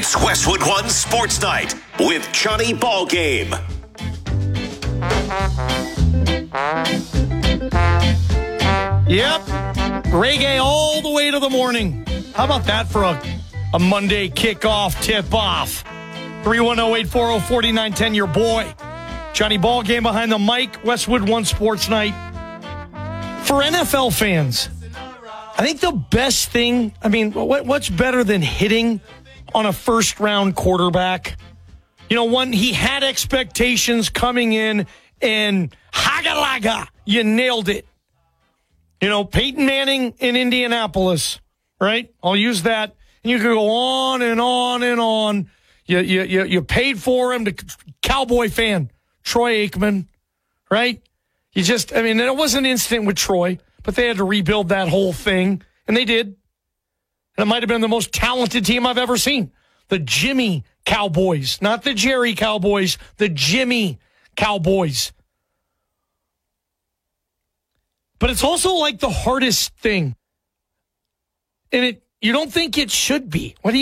It's Westwood One Sports Night with Johnny Ballgame. Yep. Reggae all the way to the morning. How about that for a Monday kickoff tip-off? 310-840-4910, your boy. Johnny Ballgame behind the mic, Westwood One Sports Night. For NFL fans, I think the best thing, what's better than hitting on a first-round quarterback? You know, one, he had expectations coming in, and haga-laga, you nailed it. You know, Peyton Manning in Indianapolis, right? I'll use that. And you could go on and on and on. You paid for him, the Cowboy fan, Troy Aikman, right? It wasn't instant with Troy, but they had to rebuild that whole thing, and they did. And it might have been the most talented team I've ever seen. The Jimmy Cowboys, not the Jerry Cowboys, the Jimmy Cowboys. But it's also like the hardest thing. And you don't think it should be. What do you